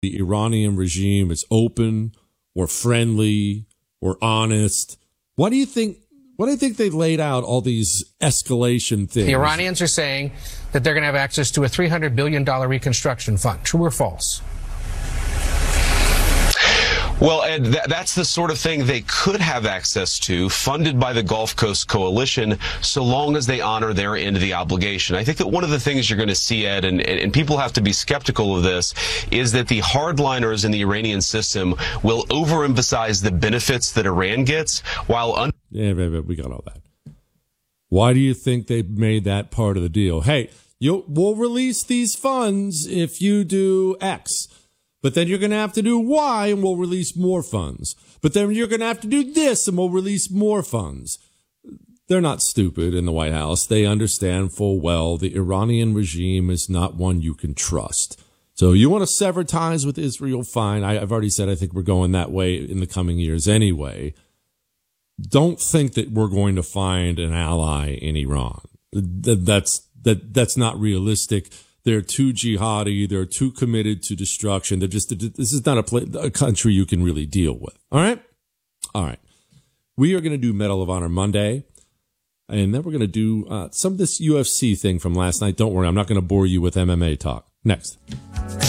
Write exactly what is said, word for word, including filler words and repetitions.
the Iranian regime is open or friendly or honest. Why do you think? Why do you think they laid out all these escalation things? The Iranians are saying that they're going to have access to a three hundred billion dollars reconstruction fund. True or false? Well, Ed, th- that's the sort of thing they could have access to, funded by the Gulf Coast Coalition, so long as they honor their end of the obligation. I think that one of the things you're going to see, Ed, and, and people have to be skeptical of this, is that the hardliners in the Iranian system will overemphasize the benefits that Iran gets, while... Un- yeah, we got all that. Why do you think they made that part of the deal? Hey, you'll, we'll release these funds if you do X. But then you're going to have to do Y and we'll release more funds. But then you're going to have to do this and we'll release more funds. They're not stupid in the White House. They understand full well the Iranian regime is not one you can trust. So you want to sever ties with Israel, fine. I, I've already said I think we're going that way in the coming years anyway. Don't think that we're going to find an ally in Iran. That's, that, that's not realistic. They're too jihadi. They're too committed to destruction. They're just, this is not a, play, a country you can really deal with. All right? All right. We are going to do Medal of Honor Monday. And then we're going to do uh, some of this U F C thing from last night. Don't worry. I'm not going to bore you with M M A talk. Next.